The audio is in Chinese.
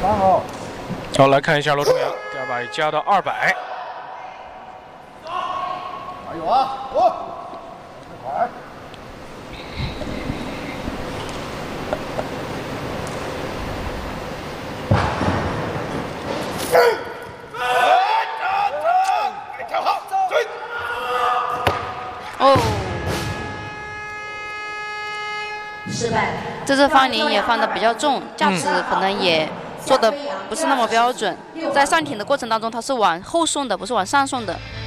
好，来看一下罗重阳，第二把加到200。 加油啊！快！跳好，追！ 哦，失败。这次放铃也放的比较重，架子可能也做的不是那么标准，在上挺的过程当中，它是往后送的，不是往上送的。